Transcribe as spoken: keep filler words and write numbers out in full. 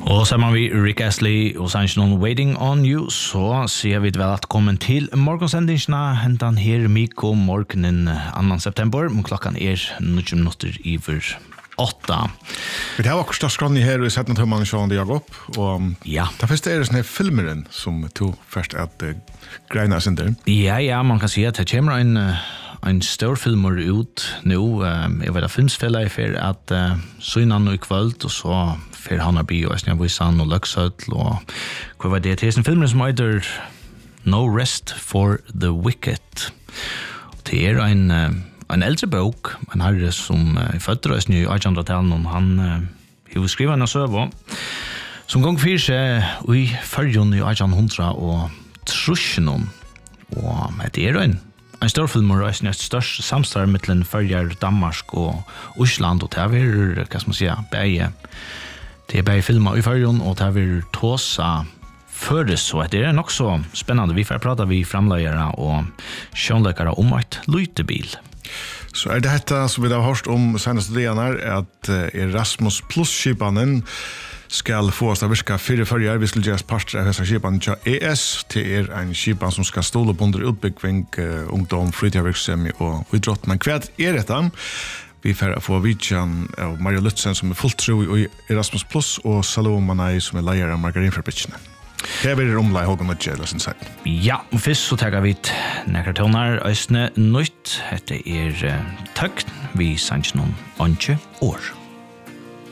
Og sammen vi Rick Astley og sannsjonen Waiting on You, så ser vi vel at kommen til morgensendingsene, hentan her Miko morgenen annan september, men klokken er noen minutter iver åtta. Vi har akkurat stått skrann i her og sett noe man sånn det jeg opp, og ja. Da finnes det er sånne filmeren som tog først at uh, greina sin der. Ja, ja, man kan si at det kommer en... Uh, en stor filmer ut nu. Um, jeg vet at filmsfellet er for at uh, synen nå i kveld, og så for han har by og Østnjavisan og Løksøtl, og hva var det til en film som heter No Rest for the Wicked. Det er en, uh, en eldre bok, en herre som uh, er født i Østnjavisan i attenhundretallet, og han uh, har skrivet en søv, som gang fyrir seg i førjon i attenhundre og trusjonen, og det er en En stor film er en størst samstarv mellom Førjar, Danmark og Osland, og det er, hva skal man si, begge, det er begge filmer i Førjon, og det er tåsa føres, og det er nok så spennende. Vi får prate vi framleggere og sjønleggere om et lytebil. Så er det dette som vi har hørt om seneste dagen her, at Erasmus Plus-skipanen skal få oss til å virke fire førjer. Vi skal gjøre parter av disse skipene til E S. Det er en skipan som skal stole på under utbygging, uh, ungdom, fritidvirksomhet og idrott. Men hva er dette? Vi får få vidtjen av Maria Lutzen som er fullt tro i Erasmus Plus, og Salomon som er leier av margarinfabrikkene. Det er omlai Håkon og Kjell, sin sett. Ja, og først så tager vi et nekker toner, Østene Nøyt. Dette er uh, tøkt. Vi sanns noen åndsje år.